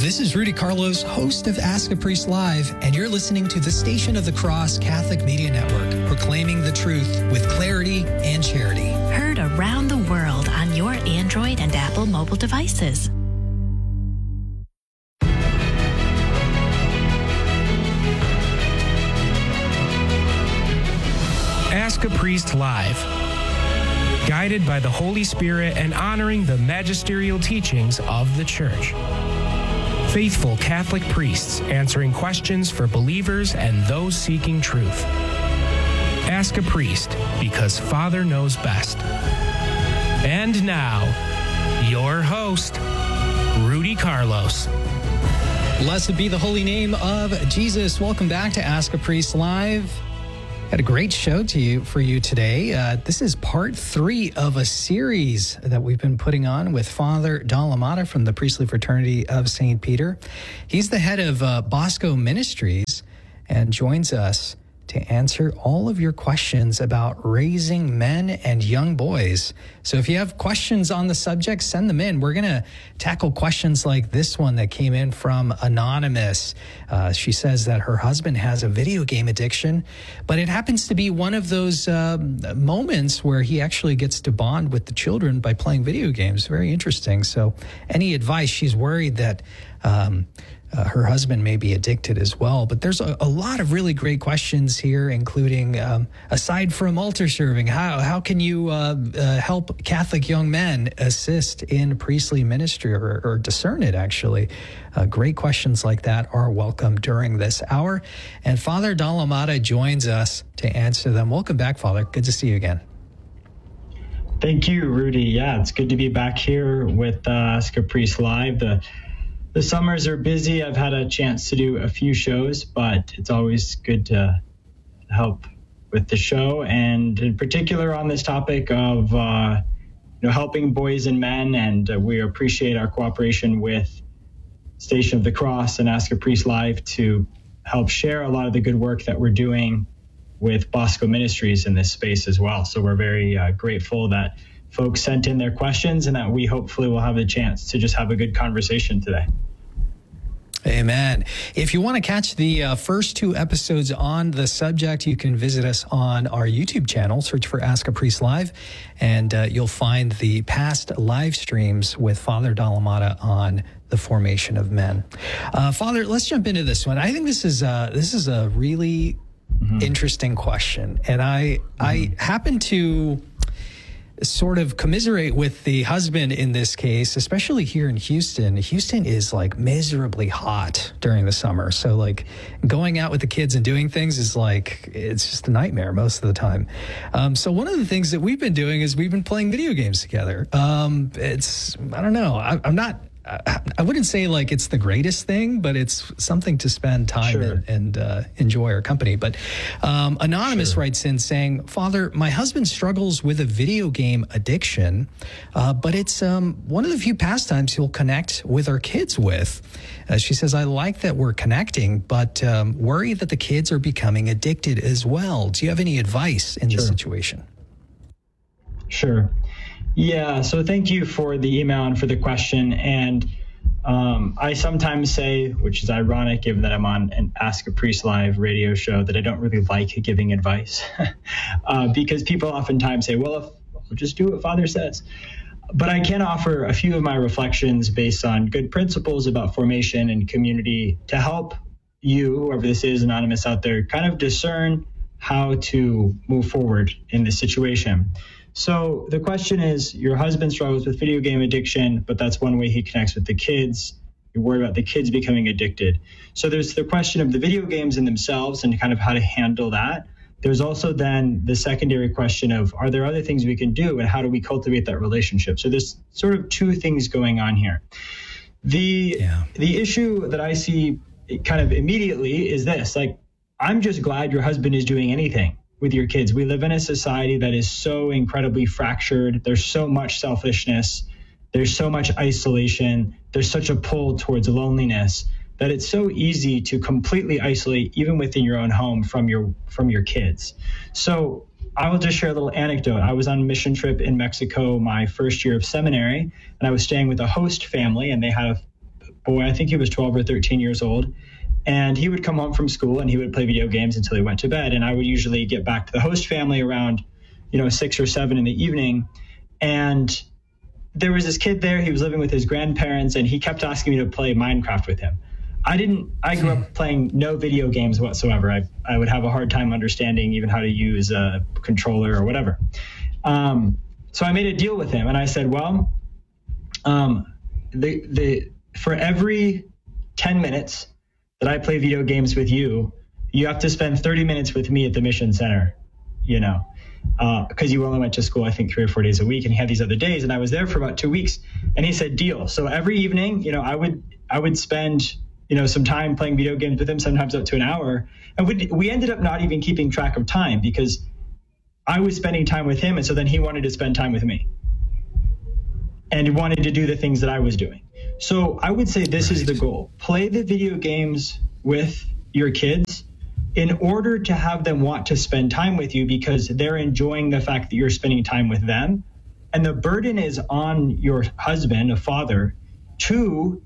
This is Rudy Carlos, host of Ask a Priest Live, and you're listening to the Station of the Cross Catholic Media Network, proclaiming the truth with clarity and charity. Heard around the world on your Android and Apple mobile devices. Ask a Priest Live. Guided by the Holy Spirit and honoring the magisterial teachings of the Church. Faithful Catholic priests answering questions for believers and those seeking truth. Ask a Priest, because Father knows best. And now, your host, Rudy Carlos. Blessed be the holy name of Jesus. Welcome back to Ask a Priest Live. Got a great show for you today. This is part 3 of a series that we've been putting on with Father Dalamata from the Priestly Fraternity of St. Peter. He's the head of Bosco Ministries and joins us to answer all of your questions about raising men and young boys. So if you have questions on the subject, send them in. We're going to tackle questions like this one that came in from Anonymous. She says that her husband has a video game addiction, but it happens to be one of those moments where he actually gets to bond with the children by playing video games. Very interesting. So any advice? She's worried that her husband may be addicted as well. But there's a lot of really great questions here, including, aside from altar serving, how can you help Catholic young men assist in priestly ministry or discern it, actually? Great questions like that are welcome during this hour. And Father Dalamata joins us to answer them. Welcome back, Father. Good to see you again. Thank you, Rudy. Yeah, it's good to be back here with Ask a Priest Live. The summers are busy. I've had a chance to do a few shows, but it's always good to help with the show, and in particular on this topic of helping boys and men. And we appreciate our cooperation with Station of the Cross and Ask a Priest Live to help share a lot of the good work that we're doing with Bosco Ministries in this space as well. So we're very grateful that folks sent in their questions and that we hopefully will have a chance to just have a good conversation today. Amen. If you want to catch the first 2 episodes on the subject, you can visit us on our YouTube channel, search for Ask a Priest Live, and you'll find the past live streams with Father Dalamata on the formation of men. Father, let's jump into this one. I think this is a really interesting question, and I happen to sort of commiserate with the husband in this case, especially here in Houston. Houston is like miserably hot during the summer. So like going out with the kids and doing things is like, it's just a nightmare most of the time. So one of the things that we've been doing is we've been playing video games together. I don't know. I wouldn't say like it's the greatest thing, but it's something to spend time and enjoy our company. But Anonymous writes in saying, Father, my husband struggles with a video game addiction, but it's one of the few pastimes he'll connect with our kids with. She says, I like that we're connecting, but worry that the kids are becoming addicted as well. Do you have any advice in this situation? Sure. Yeah, so thank you for the email and for the question. And I sometimes say, which is ironic given that I'm on an Ask a Priest Live radio show, that I don't really like giving advice because people oftentimes say, well, I'll just do what Father says. But I can offer a few of my reflections based on good principles about formation and community to help you, whoever this is, Anonymous out there, kind of discern how to move forward in this situation. So the question is, your husband struggles with video game addiction, but that's one way he connects with the kids. You're worried about the kids becoming addicted. So there's the question of the video games in themselves and kind of how to handle that. There's also then the secondary question of, are there other things we can do and how do we cultivate that relationship? So there's sort of 2 things going on here. The issue that I see kind of immediately is this, like, I'm just glad your husband is doing anything with your kids. We live in a society that is so incredibly fractured. There's so much selfishness. There's so much isolation. There's such a pull towards loneliness that it's so easy to completely isolate, even within your own home, from your kids. So I will just share a little anecdote. I was on a mission trip in Mexico my first year of seminary, and I was staying with a host family, and they had a boy. I think he was 12 or 13 years old. And he would come home from school and he would play video games until he went to bed. And I would usually get back to the host family around, 6 or 7 in the evening. And there was this kid there. He was living with his grandparents and he kept asking me to play Minecraft with him. I grew up playing no video games whatsoever. I would have a hard time understanding even how to use a controller or whatever. So I made a deal with him and I said, well, for every 10 minutes that I play video games with you, you have to spend 30 minutes with me at the mission center, because you only went to school, I think 3 or 4 days a week and he had these other days. And I was there for about 2 weeks and he said, deal. So every evening, I would spend, some time playing video games with him, sometimes up to an hour. And we ended up not even keeping track of time because I was spending time with him. And so then he wanted to spend time with me and he wanted to do the things that I was doing. So I would say this is the goal. Play the video games with your kids in order to have them want to spend time with you because they're enjoying the fact that you're spending time with them. And the burden is on your husband, a father, to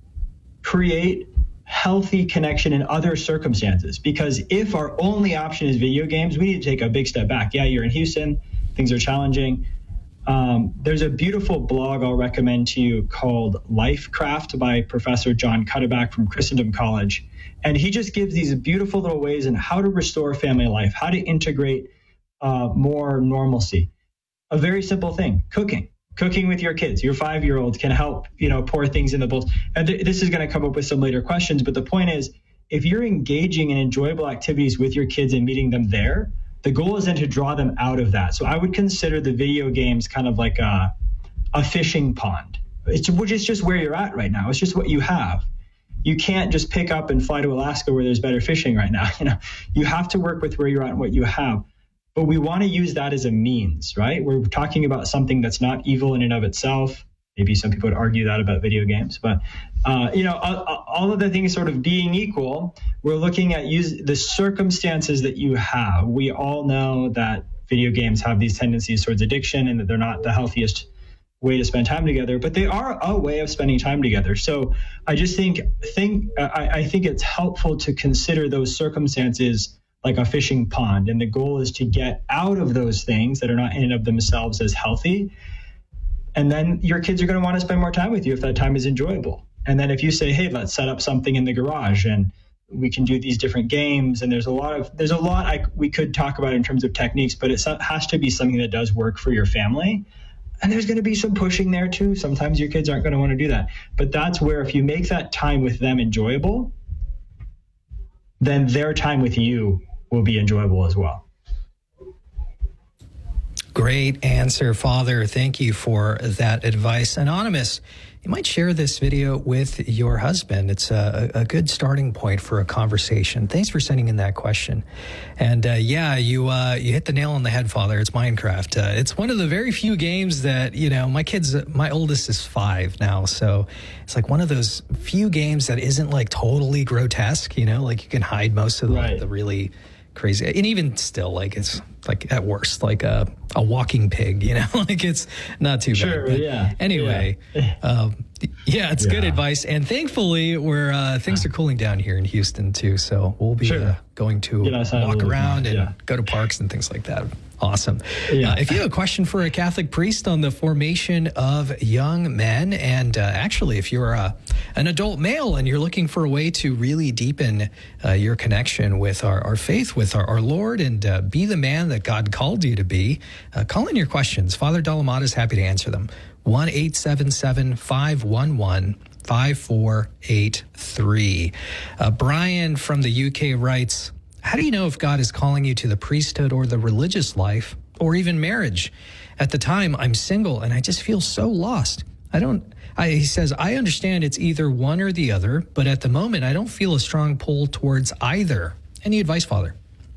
create healthy connection in other circumstances. Because if our only option is video games, we need to take a big step back. Yeah, you're in Houston, things are challenging. There's a beautiful blog I'll recommend to you called Lifecraft by Professor John Cuddeback from Christendom College. And he just gives these beautiful little ways in how to restore family life, how to integrate more normalcy. A very simple thing, cooking with your kids. Your 5-year-old can help, pour things in the bowls. And this is going to come up with some later questions. But the point is, if you're engaging in enjoyable activities with your kids and meeting them there, the goal is then to draw them out of that. So I would consider the video games kind of like a fishing pond. It's just where you're at right now. It's just what you have. You can't just pick up and fly to Alaska where there's better fishing right now. You have to work with where you're at and what you have. But we want to use that as a means, right? We're talking about something that's not evil in and of itself. Maybe some people would argue that about video games, but all of the things sort of being equal, we're looking at the circumstances that you have. We all know that video games have these tendencies towards addiction and that they're not the healthiest way to spend time together, but they are a way of spending time together. So I just think it's helpful to consider those circumstances like a fishing pond. And the goal is to get out of those things that are not in and of themselves as healthy. And then your kids are going to want to spend more time with you if that time is enjoyable. And then if you say, hey, let's set up something in the garage and we can do these different games. And there's a lot we could talk about in terms of techniques, but it has to be something that does work for your family. And there's going to be some pushing there too. Sometimes your kids aren't going to want to do that. But that's where if you make that time with them enjoyable, then their time with you will be enjoyable as well. Great answer, Father. Thank you for that advice. Anonymous, you might share this video with your husband. It's a good starting point for a conversation. Thanks for sending in that question. And you hit the nail on the head, Father. It's Minecraft. It's one of the very few games that, my oldest is 5 now. So it's like one of those few games that isn't like totally grotesque, like you can hide most of the really crazy. And even still, like it's like at worst, like a walking pig, like it's not too bad. Sure, yeah. Anyway, it's good advice. And thankfully, things are cooling down here in Houston too. So we'll be going to walk around and go to parks and things like that. Awesome. Yeah. If you have a question for a Catholic priest on the formation of young men, and actually if you're an adult male and you're looking for a way to really deepen your connection with our faith, with our Lord, and be the man that God called you to be, call in your questions. Father Dalamada is happy to answer them. 1-877-511-5483. Brian from the UK writes, how do you know if God is calling you to the priesthood or the religious life or even marriage? At the time, I'm single and I just feel so lost. He says, I understand it's either one or the other, but at the moment, I don't feel a strong pull towards either. Any advice, Father?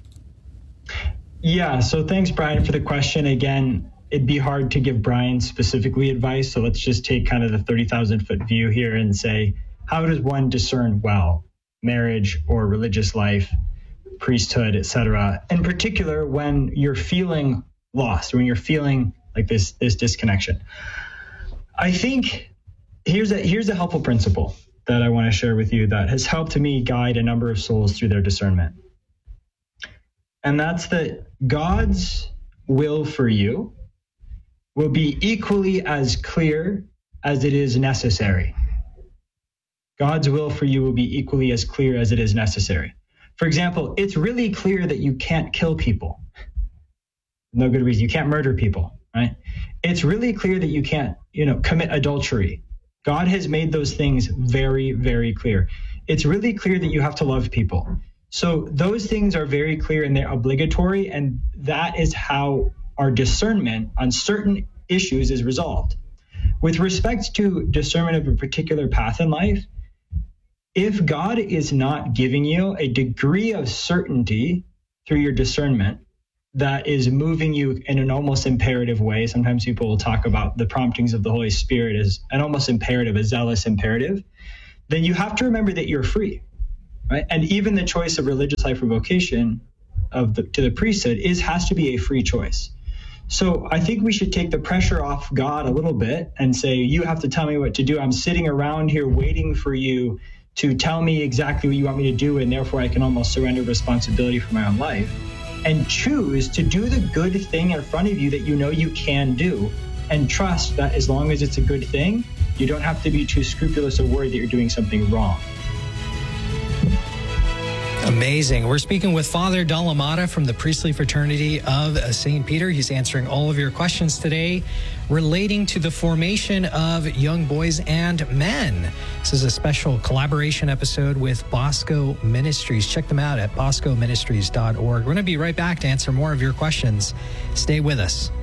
Yeah, so thanks, Brian, for the question. Again, it'd be hard to give Brian specifically advice. So let's just take kind of the 30,000-foot view here and say, how does one discern well marriage or religious life, priesthood, etc.? In particular, when you're feeling lost, when you're feeling like this disconnection. I think here's a helpful principle that I want to share with you that has helped me guide a number of souls through their discernment. And that's that God's will for you will be equally as clear as it is necessary. God's will for you will be equally as clear as it is necessary. For example, it's really clear that you can't kill people. No good reason. You can't murder people, right? It's really clear that you can't, commit adultery. God has made those things very, very clear. It's really clear that you have to love people. So those things are very clear and they're obligatory, and that is how our discernment on certain issues is resolved. With respect to discernment of a particular path in life, if God is not giving you a degree of certainty through your discernment that is moving you in an almost imperative way, sometimes people will talk about the promptings of the Holy Spirit as an almost imperative, a zealous imperative, then you have to remember that you're free, right? And even the choice of religious life or vocation to the priesthood has to be a free choice. So I think we should take the pressure off God a little bit and say, you have to tell me what to do. I'm sitting around here waiting for you to tell me exactly what you want me to do, and therefore I can almost surrender responsibility for my own life and choose to do the good thing in front of you that you know you can do, and trust that as long as it's a good thing, you don't have to be too scrupulous or worried that you're doing something wrong. Amazing. We're speaking with Father Dalamada from the Priestly Fraternity of St. Peter. He's answering all of your questions today relating to the formation of young boys and men. This is a special collaboration episode with Bosco Ministries. Check them out at boscoministries.org. We're going to be right back to answer more of your questions. Stay with us.